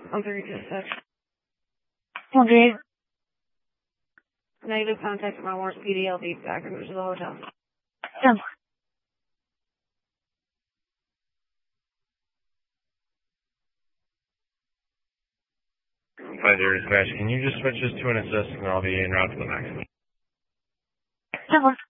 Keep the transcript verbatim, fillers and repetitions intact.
I'm three dispatch. Okay. Negative contact from my Lawrence P D L D back to the hotel. Yeah. Five zero dispatch. Can you just switch this to an assist and I'll be en route to the max? Yeah.